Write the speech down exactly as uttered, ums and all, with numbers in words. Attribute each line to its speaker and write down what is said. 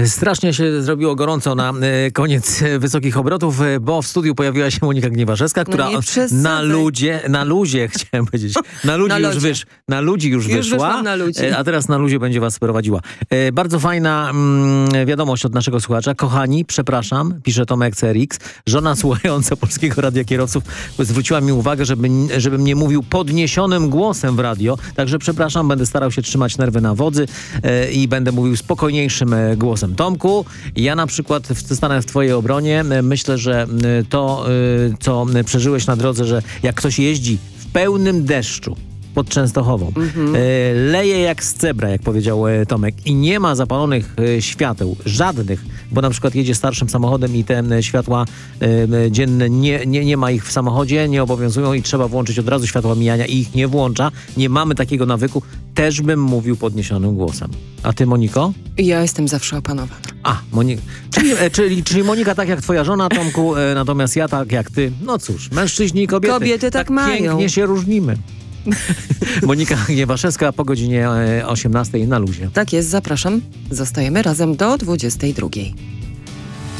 Speaker 1: Strasznie się zrobiło gorąco na y, koniec y, Wysokich Obrotów, y, bo w studiu pojawiła się Monika Gniewarzewska, która
Speaker 2: No
Speaker 1: na ludzie, na luzie, chciałem powiedzieć, na ludzi
Speaker 2: na
Speaker 1: już, wysz, na ludzi już,
Speaker 2: już
Speaker 1: wyszła,
Speaker 2: na ludzi.
Speaker 1: y, a teraz na luzie będzie was prowadziła. Y, bardzo fajna mm, wiadomość od naszego słuchacza. Kochani, przepraszam, pisze Tomek C R X, żona słuchająca Polskiego Radia Kierowców zwróciła mi uwagę, żeby, żebym nie mówił podniesionym głosem w radio, także przepraszam, będę starał się trzymać nerwy na wodzy y, i będę mówił spokojniejszym y, głosem. Tomku, ja na przykład stanę w twojej obronie. Myślę, że to, co przeżyłeś na drodze, że jak ktoś jeździ w pełnym deszczu pod Częstochową, mm-hmm. leje jak z cebra, jak powiedział Tomek, i nie ma zapalonych świateł, żadnych, bo na przykład jedzie starszym samochodem i te światła dzienne, nie, nie, nie ma ich w samochodzie, nie obowiązują i trzeba włączyć od razu światła mijania i ich nie włącza. Nie mamy takiego nawyku. Też bym mówił podniesionym głosem. A ty, Moniko?
Speaker 2: Ja jestem zawsze opanowana.
Speaker 1: A, Monika. Czyli, czyli, czyli Monika tak jak twoja żona, Tomku, natomiast ja tak jak ty. No cóż, mężczyźni i kobiety.
Speaker 2: Kobiety tak, tak mają.
Speaker 1: Pięknie się różnimy. Monika Gniewaszewska po godzinie osiemnastej na luzie.
Speaker 2: Tak jest, zapraszam. Zostajemy razem do dwudziestej drugiej.